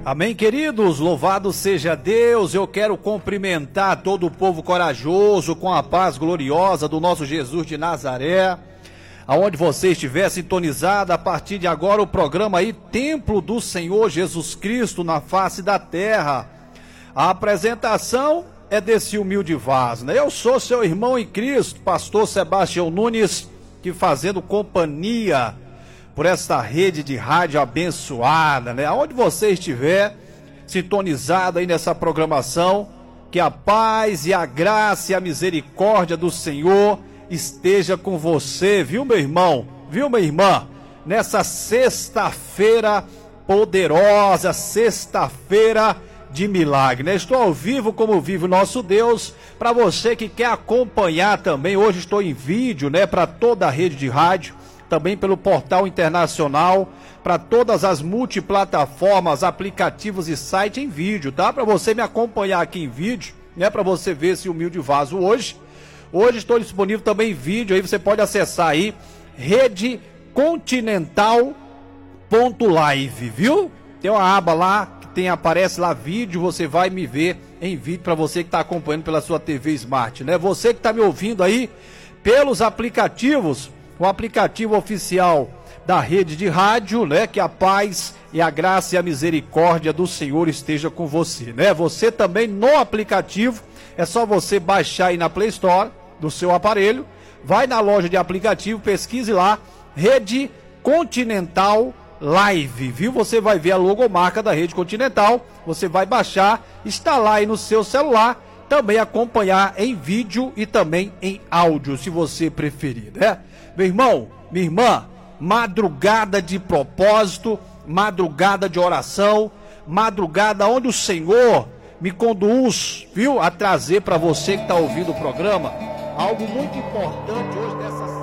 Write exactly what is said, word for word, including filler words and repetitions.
Amém, queridos, louvado seja Deus. Eu quero cumprimentar todo o povo corajoso com a paz gloriosa do nosso Jesus de Nazaré. Aonde você estiver sintonizado, a partir de agora o programa aí, Templo do Senhor Jesus Cristo na face da terra. A apresentação é desse humilde vaso, né? Eu sou seu irmão em Cristo, pastor Sebastião Nunes, que fazendo companhia por esta rede de rádio abençoada, né? Aonde você estiver sintonizado aí nessa programação, que a paz e a graça e a misericórdia do Senhor esteja com você, viu, meu irmão? Viu, minha irmã? Nessa sexta-feira poderosa, sexta-feira de milagre, né? Estou ao vivo como vive o nosso Deus, para você que quer acompanhar também. Hoje estou em vídeo, né, para toda a rede de rádio, também pelo portal internacional, para todas as multiplataformas, aplicativos e site em vídeo, tá? Para você me acompanhar aqui em vídeo, né? Para você ver esse humilde vaso hoje. Hoje estou disponível também em vídeo, aí você pode acessar aí, rede continental ponto live, viu? Tem uma aba lá, que tem, aparece lá vídeo, você vai me ver em vídeo, para você que está acompanhando pela sua T V Smart, né? Você que está me ouvindo aí pelos aplicativos, o aplicativo oficial da rede de rádio, né? Que a paz e a graça e a misericórdia do Senhor esteja com você, né? Você também no aplicativo, é só você baixar aí na Play Store do seu aparelho, vai na loja de aplicativo, pesquise lá, Rede Continental Live, viu? Você vai ver a logomarca da Rede Continental, você vai baixar, instalar aí no seu celular, também acompanhar em vídeo e também em áudio, se você preferir, né? Meu irmão, minha irmã, madrugada de propósito, madrugada de oração, madrugada onde o Senhor me conduz, viu, a trazer para você que está ouvindo o programa algo muito importante hoje dessa